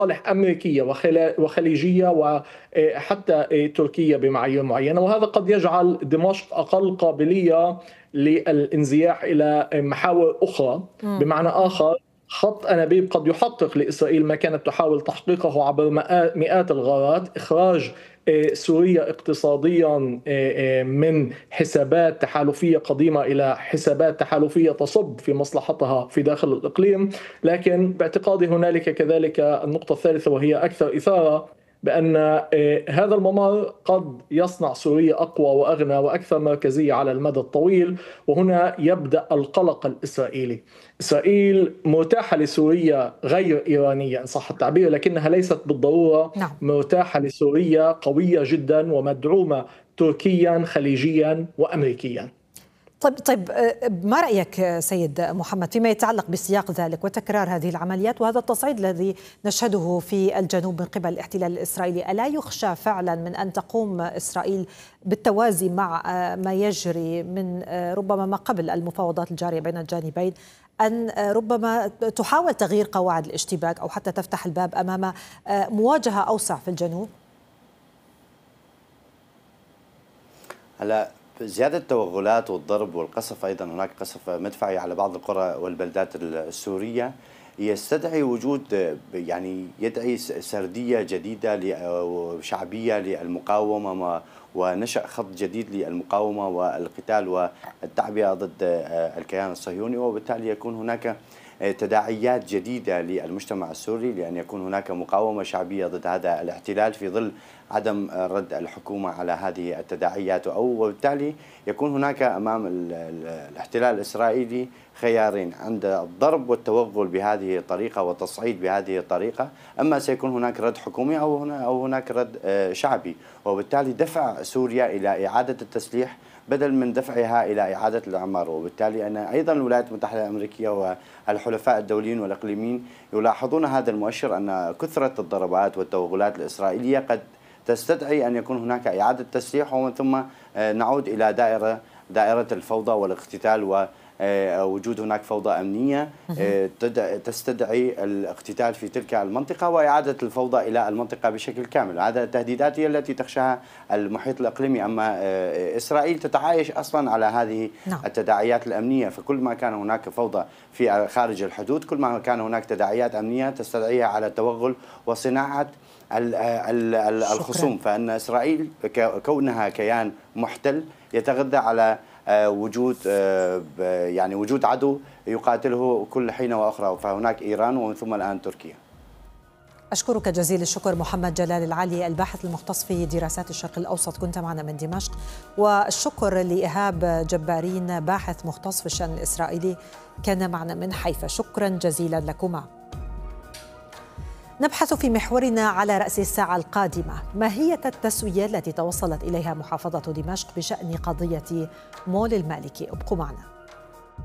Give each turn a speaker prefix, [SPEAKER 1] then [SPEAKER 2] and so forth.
[SPEAKER 1] مصالح أمريكية وخليجية وحتى تركية بمعايير معينة، وهذا قد يجعل دمشق أقل قابلية للانزياح إلى محاور أخرى. بمعنى آخر، خط أنابيب قد يحقق لإسرائيل ما كانت تحاول تحقيقه عبر مئات الغارات: إخراج سوريا اقتصاديا من حسابات تحالفية قديمة إلى حسابات تحالفية تصب في مصلحتها في داخل الإقليم. لكن باعتقادي هنالك كذلك النقطة الثالثة وهي أكثر إثارة، بأن هذا الممر قد يصنع سوريا أقوى وأغنى وأكثر مركزية على المدى الطويل. وهنا يبدأ القلق الإسرائيلي. إسرائيل متاحة لسوريا غير إيرانية إن صح التعبير، لكنها ليست بالضرورة متاحة لسوريا قوية جدا ومدعومة تركيا خليجيا وأمريكيا.
[SPEAKER 2] طيب ما رأيك سيد محمد فيما يتعلق بسياق ذلك وتكرار هذه العمليات وهذا التصعيد الذي نشهده في الجنوب من قبل الاحتلال الإسرائيلي؟ ألا يخشى فعلا من أن تقوم إسرائيل بالتوازي مع ما يجري من ربما ما قبل المفاوضات الجارية بين الجانبين، أن ربما تحاول تغيير قواعد الاشتباك أو حتى تفتح الباب أمام مواجهة أوسع في الجنوب؟
[SPEAKER 3] هلا زيادة التوغلات والضرب والقصف، أيضا هناك قصف مدفعي على بعض القرى والبلدات السورية، يستدعي وجود يعني يدعي سردية جديدة وشعبية للمقاومة ونشأ خط جديد للمقاومة والقتال والتعبئة ضد الكيان الصهيوني، وبالتالي يكون هناك تداعيات جديدة للمجتمع السوري لأن يكون هناك مقاومة شعبية ضد هذا الاحتلال في ظل عدم رد الحكومة على هذه التداعيات، وبالتالي يكون هناك أمام الاحتلال الإسرائيلي خيارين: عند الضرب والتوغل بهذه الطريقة والتصعيد بهذه الطريقة، أما سيكون هناك رد حكومي أو هناك رد شعبي، وبالتالي دفع سوريا إلى إعادة التسليح بدل من دفعها إلى إعادة الإعمار. وبالتالي أن أيضا الولايات المتحدة الأمريكية والحلفاء الدوليين والإقليميين يلاحظون هذا المؤشر، أن كثرة الضربات والتوغلات الإسرائيلية قد تستدعي أن يكون هناك إعادة تسليح ومن ثم نعود إلى دائرة الفوضى والاقتتال ووجود هناك فوضى أمنية تستدعي الاقتتال في تلك المنطقة وإعادة الفوضى إلى المنطقة بشكل كامل. هذا التهديدات هي التي تخشاها المحيط الإقليمي، أما إسرائيل تتعايش أصلا على هذه التداعيات الأمنية، فكل ما كان هناك فوضى في خارج الحدود كل ما كان هناك تداعيات أمنية تستدعيها على التوغل وصناعة الخصوم. فإن إسرائيل كونها كيان محتل يتغذى على وجود عدو يقاتله كل حين وأخرى، فهناك إيران ومن ثم الآن تركيا.
[SPEAKER 2] أشكرك جزيل الشكر محمد جلال العلي، الباحث المختص في دراسات الشرق الأوسط، كنت معنا من دمشق. والشكر لإيهاب جبارين، باحث مختص في الشأن الإسرائيلي، كان معنا من حيفا. شكرا جزيلا لكما. نبحث في محورنا على رأس الساعة القادمة ماهية التسوية التي توصلت إليها محافظة دمشق بشأن قضية مول المالكي. ابقوا معنا.